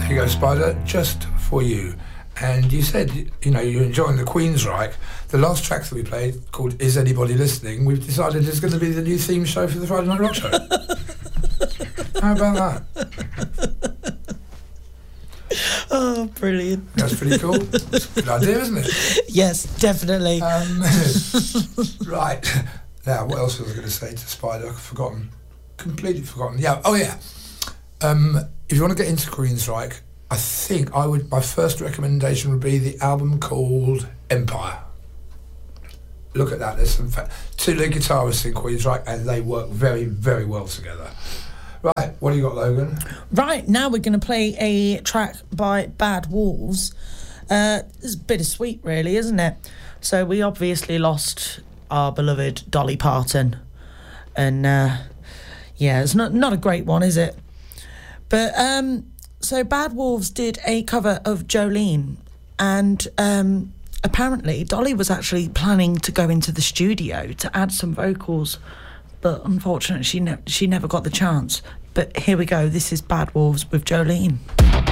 There you go, Spider, just for you. And you said, you know, you're enjoying the Queensryche. The last track that we played, called Is Anybody Listening, we've decided is going to be the new theme show for the Friday Night Rock Show. How about that? Oh, brilliant. That's pretty cool. It's a good idea, isn't it? Yes, definitely. Right. Now, what else was I going to say to Spider? I've forgotten. Completely forgotten. Yeah. Oh, yeah. If you want to get into Queensryche, I think my first recommendation would be the album called Empire. Look at that. There's some two lead guitarists in Queensryche, and they work very, very well together. Right, what do you got, Logan? Right, now we're going to play a track by Bad Wolves. It's bittersweet, really, isn't it? So we obviously lost our beloved Dolly Parton. And, yeah, it's not a great one, is it? But, so Bad Wolves did a cover of Jolene. And apparently Dolly was actually planning to go into the studio to add some vocals, but unfortunately she never got the chance. But here we go, this is Bad Wolves with Jolene.